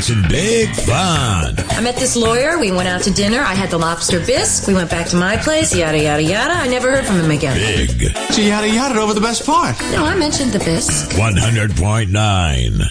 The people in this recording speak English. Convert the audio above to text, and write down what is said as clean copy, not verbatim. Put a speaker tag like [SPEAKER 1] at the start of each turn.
[SPEAKER 1] Johnson, big fun.
[SPEAKER 2] I met this lawyer. We went out to dinner. I had the lobster bisque. We went back to my place. Yada, yada, yada. I never heard from him again.
[SPEAKER 1] Big.
[SPEAKER 3] So you yada-yada over the best part.
[SPEAKER 2] No, I mentioned the bisque.
[SPEAKER 1] 100.9.